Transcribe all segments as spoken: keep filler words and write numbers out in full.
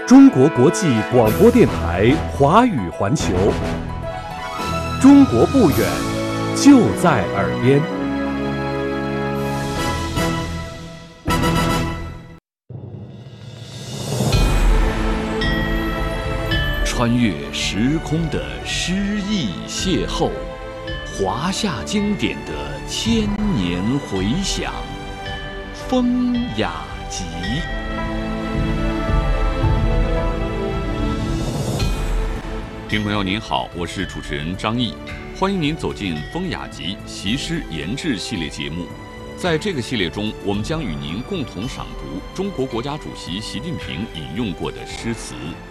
中国国际广播电台华语环球，中国不远，就在耳边。 穿越时空的诗意邂逅，华夏经典的千年回响，风雅集。听众朋友您好，我是主持人张毅，欢迎您走进风雅集习诗研制系列节目。在这个系列中，我们将与您共同赏读中国国家主席习近平引用过的诗词。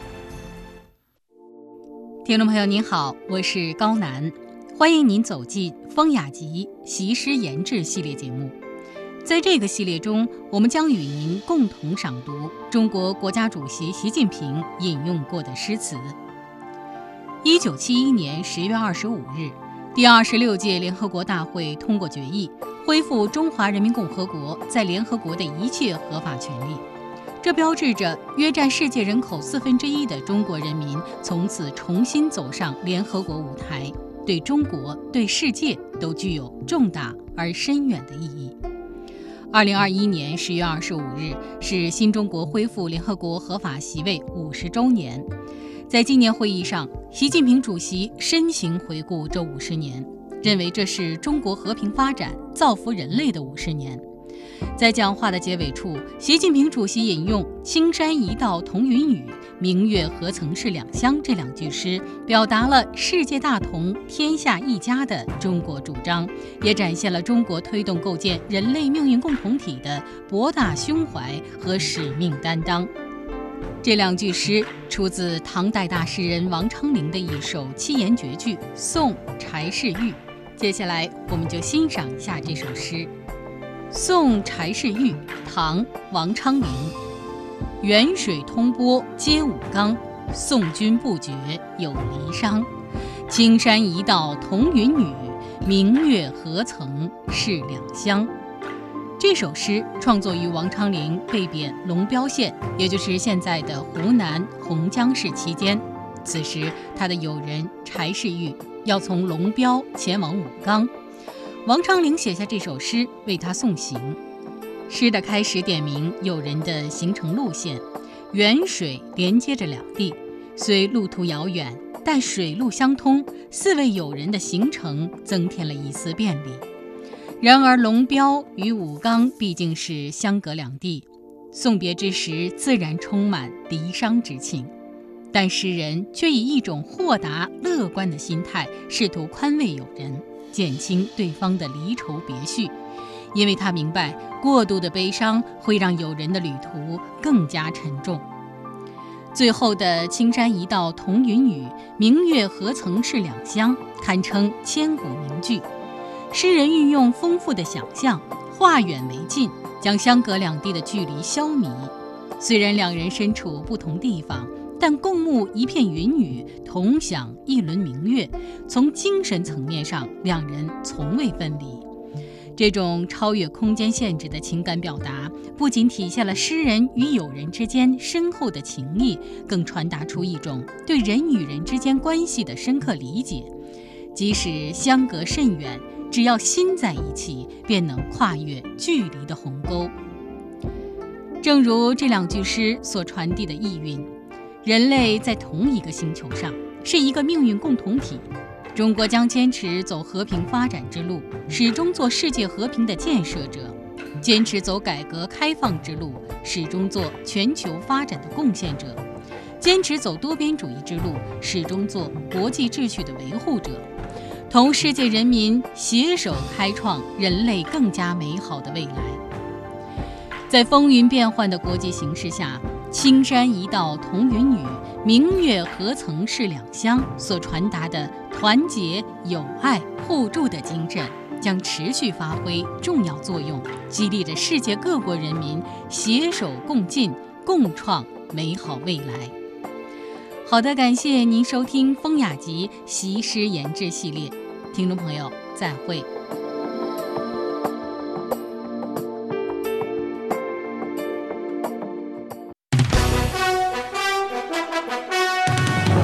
听众朋友您好，我是高楠，欢迎您走进风雅集习诗研制系列节目。在这个系列中，我们将与您共同赏读中国国家主席习近平引用过的诗词。一九七一年十月二十五日，第二十六届联合国大会通过决议，恢复中华人民共和国在联合国的一切合法权利。这标志着约占世界人口四分之一的中国人民从此重新走上联合国舞台，对中国、对世界都具有重大而深远的意义。二零二一年十月二十五日是新中国恢复联合国合法席位五十周年。在纪念会议上，习近平主席深情回顾这五十年，认为这是中国和平发展、造福人类的五十年。在讲话的结尾处，习近平主席引用“青山一道同云雨，明月何曾是两乡”这两句诗，表达了世界大同、天下一家的中国主张，也展现了中国推动构建人类命运共同体的博大胸怀和使命担当。这两句诗出自唐代大诗人王昌龄的一首七言绝句《送柴氏玉》。接下来我们就欣赏一下这首诗。《送柴氏玉》唐·王昌龄。远水通波接武冈，送君不觉有离殇。青山一道同云雨，明月何曾是两乡。这首诗创作于王昌龄被贬龙标县，也就是现在的湖南洪江市期间。此时他的友人柴氏玉要从龙标前往武冈，王昌龄写下这首诗为他送行。诗的开始点明友人的行程路线，远水连接着两地，虽路途遥远，但水路相通，四位友人的行程增添了一丝便利。然而龙标与武冈毕竟是相隔两地，送别之时自然充满离殇之情，但诗人却以一种豁达乐观的心态，试图宽慰友人，减轻对方的离愁别绪，因为他明白过度的悲伤会让友人的旅途更加沉重。最后的青山一道同云雨，明月何曾是两乡，堪称千古名句。诗人运用丰富的想象，化远为近，将相隔两地的距离消弭。虽然两人身处不同地方，但共沐一片云雨，同享一轮明月，从精神层面上，两人从未分离。这种超越空间限制的情感表达，不仅体现了诗人与友人之间深厚的情谊，更传达出一种对人与人之间关系的深刻理解。即使相隔甚远，只要心在一起，便能跨越距离的鸿沟。正如这两句诗所传递的意蕴，人类在同一个星球上，是一个命运共同体。中国将坚持走和平发展之路，始终做世界和平的建设者；坚持走改革开放之路，始终做全球发展的贡献者；坚持走多边主义之路，始终做国际秩序的维护者。同世界人民携手开创人类更加美好的未来。在风云变幻的国际形势下，青山一道同云雨，明月何曾是两乡所传达的团结、友爱、互助的精神，将持续发挥重要作用，激励着世界各国人民携手共进，共创美好未来。好的，感谢您收听风雅集习诗研制系列，听众朋友再会。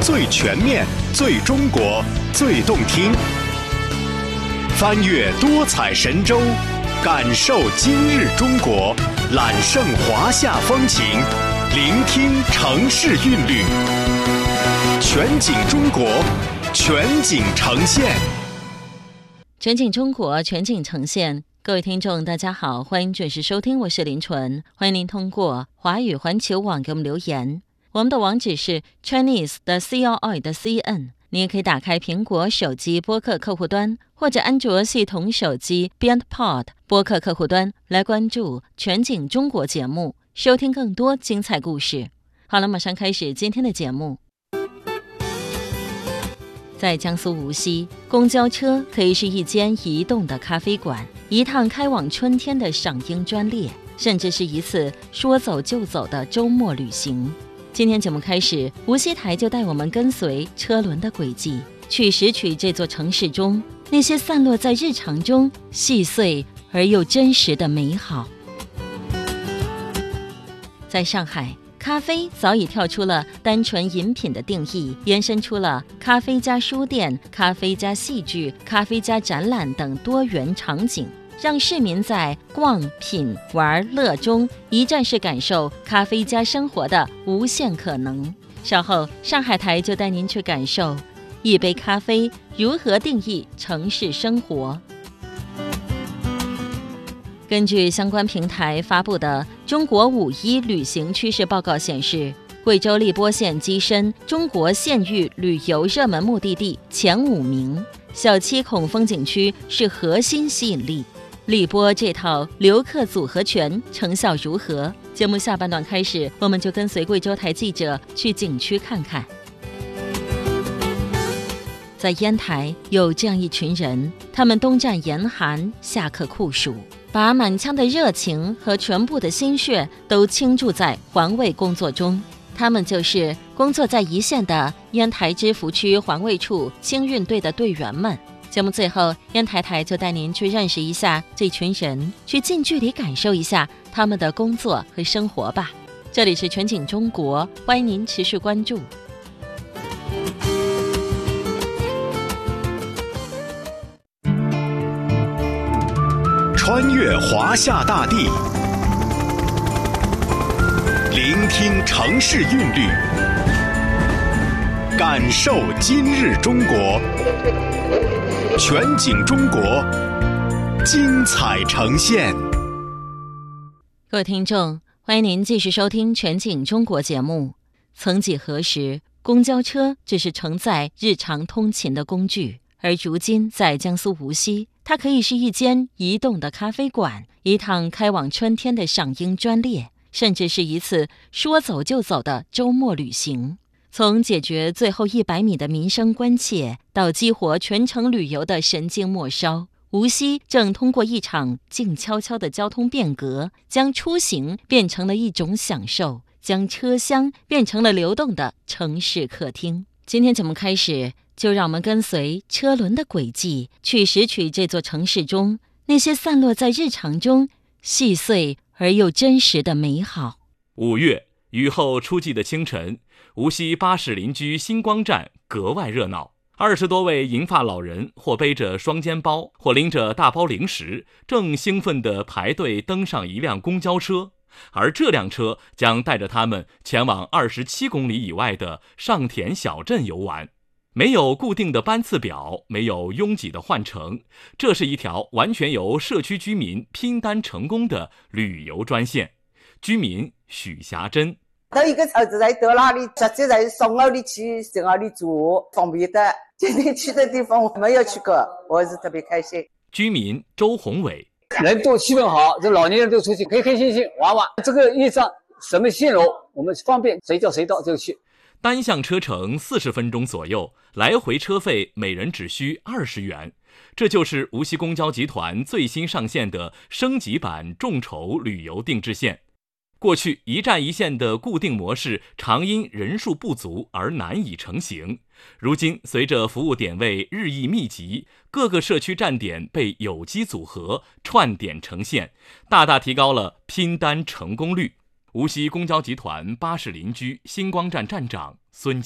最全面、最中国、最动听。翻越多彩神州，感受今日中国，揽胜华夏风情，聆听城市韵律。全景中国，全景呈现。 全景中国，全景呈现。各位听众大家好，欢迎准时收听，我是林纯，欢迎您通过华语环球网给我们留言。我们的网址是 Chinese 的 C O I 的 C N， 你也可以打开苹果手机播客客户端，或者安卓系统手机 BeyondPod 播客客户端来关注全景中国节目，收听更多精彩故事。好了，马上开始今天的节目。在江苏无锡，公交车可以是一间移动的咖啡馆，一趟开往春天的赏樱专列，甚至是一次说走就走的周末旅行。今天节目开始，无锡台就带我们跟随车轮的轨迹，去拾取这座城市中那些散落在日常中细碎而又真实的美好。在上海，咖啡早已跳出了单纯饮品的定义，延伸出了咖啡加书店、咖啡加戏剧、咖啡加展览等多元场景，让市民在逛、品、玩、乐中一站式感受咖啡加生活的无限可能。稍后，上海台就带您去感受一杯咖啡如何定义城市生活。根据相关平台发布的《中国五一旅行趋势报告》显示，贵州荔波县跻身中国县域旅游热门目的地前五名，小七孔风景区是核心吸引力。荔波这套游客组合拳成效如何？节目下半段开始，我们就跟随贵州台记者去景区看看。在烟台有这样一群人，他们冬战严寒，夏克酷暑，把满腔的热情和全部的心血都倾注在环卫工作中。他们就是工作在一线的烟台芝罘区环卫处清运队的队员们。节目最后，烟台台就带您去认识一下这群人，去近距离感受一下他们的工作和生活吧。这里是全景中国，欢迎您持续关注。 穿越华夏大地，聆听城市韵律，感受今日中国，全景中国，精彩呈现。 各位听众，欢迎您继续收听全景中国节目。曾几何时，公交车只是承载日常通勤的工具，而如今在江苏无锡，它可以是一间移动的咖啡馆，一趟开往春天的赏樱专列，甚至是一次说走就走的周末旅行。从解决最后一百米的民生关切，到激活全程旅游的神经末梢，无锡正通过一场静悄悄的交通变革，将出行变成了一种享受，将车厢变成了流动的城市客厅。今天节目开始，就让我们跟随车轮的轨迹，去拾取这座城市中那些散落在日常中细碎而又真实的美好。 五月雨后初霁的清晨，无锡巴士邻居星光站格外热闹。二十多位银发老人，或背着双肩包，或拎着大包零食，正兴奋地排队登上一辆公交车。而这辆车将带着他们前往二十七公里以外的上田小镇游玩。没有固定的班次表，没有拥挤的换乘，这是一条完全由社区居民拼单成功的旅游专线。居民许霞珍： 到一个车子在到哪里，直接在送哪里去就哪里住，方便的。今天去的地方我没有去过，我是特别开心。 居民周宏伟： 人多气氛好，这老年人都出去开开心心玩玩。这个一张什么线路我们方便，谁叫谁到就去。 单向车程四十分钟左右，来回车费每人只需二十元。这就是无锡公交集团最新上线的升级版众筹旅游定制线。过去一站一线的固定模式常因人数不足而难以成型，如今随着服务点位日益密集，各个社区站点被有机组合串点成线，大大提高了拼单成功率。无锡公交集团巴士邻居星光站站长孙佳：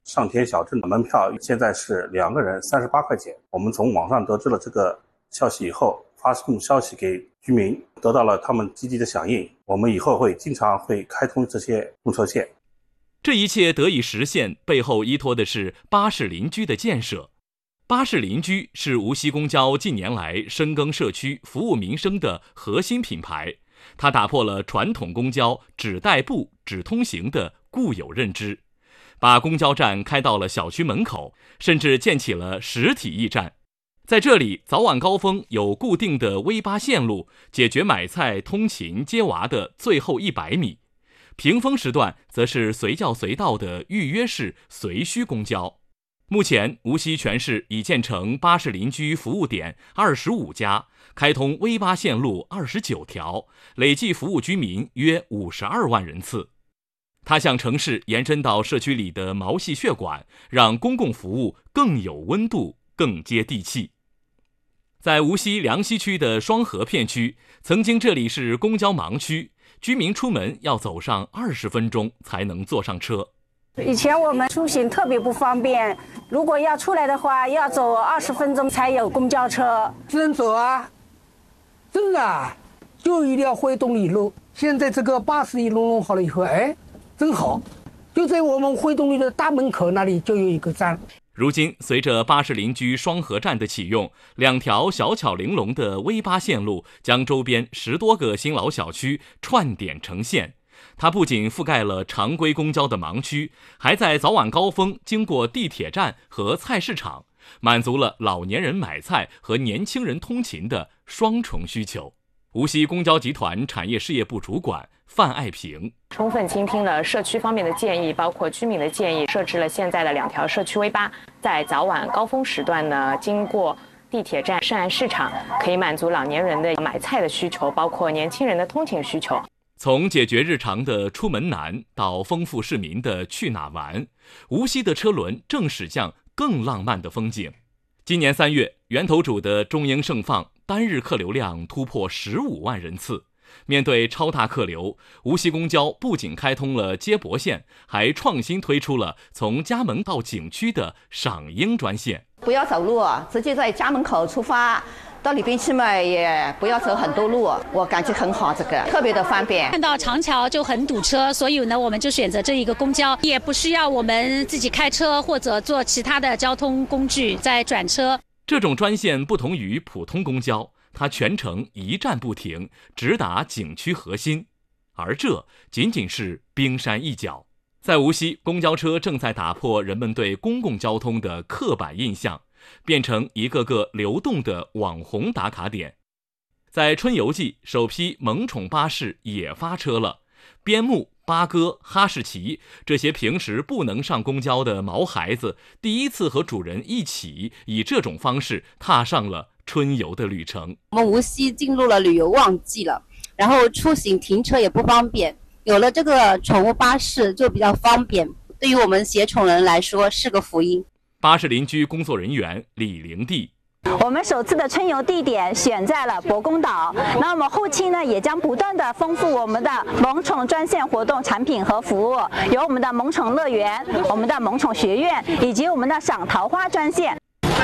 上田小镇的门票现在是两个人三十八块钱。我们从网上得知了这个消息以后，发送消息给居民，得到了他们积极的响应。我们以后会经常会开通这些公车线。 这一切得以实现，背后依托的是巴士邻居的建设。巴士邻居是无锡公交近年来深耕社区、服务民生的核心品牌。它打破了传统公交只代步、只通行的固有认知，把公交站开到了小区门口，甚至建起了实体驿站。在这里，早晚高峰有固定的微巴线路，解决买菜、通勤、接娃的最后一百米；平峰时段则是随叫随到的预约式随需公交。目前，无锡全市已建成巴士邻居服务点二十五家，开通微巴线路二十九条，累计服务居民约五十二万人次。它向城市延伸到社区里的毛细血管，让公共服务更有温度、更接地气。在无锡梁溪区的双河片区，曾经这里是公交盲区，居民出门要走上二十分钟才能坐上车。 以前我们出行特别不方便，如果要出来的话，要走二十分钟才有公交车。 只能走啊，真的啊，就一定要会动力路。现在这个巴士一弄弄好了以后，哎，真好，就在我们会动力的大门口那里就有一个站。 如今，随着巴士邻居双河站的启用，两条小巧玲珑的微巴线路将周边十多个新老小区串点成线。它不仅覆盖了常规公交的盲区，还在早晚高峰经过地铁站和菜市场，满足了老年人买菜和年轻人通勤的双重需求。无锡公交集团产业事业部主管范爱平充分倾听了社区方面的建议，包括居民的建议，设置了现在的两条社区微巴，在早晚高峰时段呢，经过地铁站、圣安市场，可以满足老年人的买菜的需求，包括年轻人的通勤需求。 从解决日常的出门难到丰富市民的去哪玩，无锡的车轮正驶向更浪漫的风景。今年三月，源头渚的中英盛放单日客流量突破十五万人次。面对超大客流，无锡公交不仅开通了接驳线，还创新推出了从家门到景区的赏樱专线。 不要走路，直接在家门口出发。到里边去嘛，也不要走很多路，我感觉很好，这个特别的方便。 看到长桥就很堵车，所以呢，我们就选择这一个公交，也不需要我们自己开车或者坐其他的交通工具再转车。 这种专线不同于普通公交，它全程一站不停，直达景区核心，而这仅仅是冰山一角。在无锡，公交车正在打破人们对公共交通的刻板印象，变成一个个流动的网红打卡点。在春游季，首批萌宠巴士也发车了，边牧、八哥、哈士奇这些平时不能上公交的毛孩子，第一次和主人一起以这种方式踏上了春游的旅程。 我们无锡进入了旅游旺季了，然后出行停车也不方便，有了这个宠物巴士就比较方便，对于我们携宠人来说是个福音。 巴士邻居工作人员李玲娣， 我们首次的春游地点选在了博公岛，那我们后期呢也将不断的丰富我们的萌宠专线活动产品和服务，有我们的萌宠乐园、我们的萌宠学院以及我们的赏桃花专线。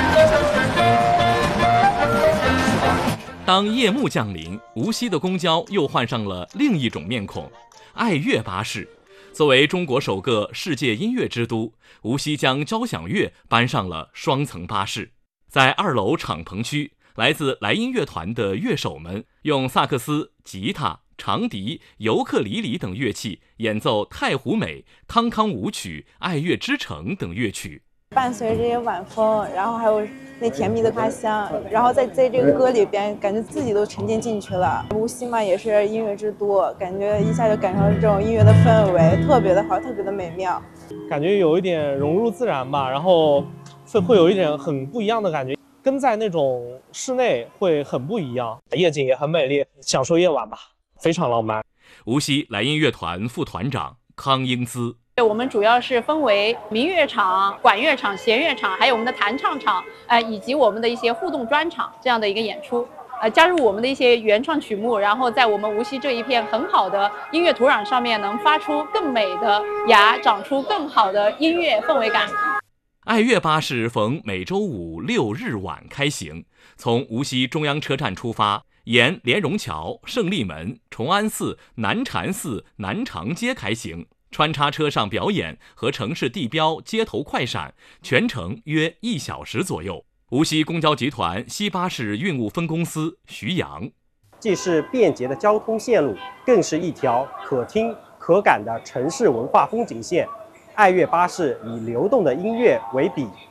当夜幕降临，无锡的公交又换上了另一种面孔——爱乐巴士。作为中国首个世界音乐之都，无锡将交响乐搬上了双层巴士。在二楼敞篷区，来自莱茵乐团的乐手们用萨克斯、吉他、长笛、尤克里里等乐器演奏《太湖美》、康康舞曲、爱乐之城等乐曲。 伴随这些晚风，然后还有那甜蜜的花香，然后在在这个歌里边，感觉自己都沉浸进去了。无锡嘛，也是音乐之都，感觉一下就感受到这种音乐的氛围，特别的好，特别的美妙。 感觉有一点融入自然吧，然后会会有一点很不一样的感觉，跟在那种室内会很不一样。夜景也很美丽，享受夜晚吧，非常浪漫。 无锡莱茵乐团副团长康英姿。 我们主要是分为民乐场、管乐场、弦乐场，还有我们的弹唱场，呃，以及我们的一些互动专场这样的一个演出。 呃加入我们的一些原创曲目，然后在我们无锡这一片很好的音乐土壤上面，能发出更美的芽，长出更好的音乐氛围感。 爱乐巴士逢每周五六日晚开行，从无锡中央车站出发，沿莲蓉桥、胜利门、崇安寺、南禅寺、南长街开行，穿插车上表演和城市地标、街头快闪，全程约一小时左右。无锡公交集团西巴士运务分公司徐阳， 既是便捷的交通线路，更是一条可听可感的城市文化风景线。爱乐巴士以流动的音乐为笔，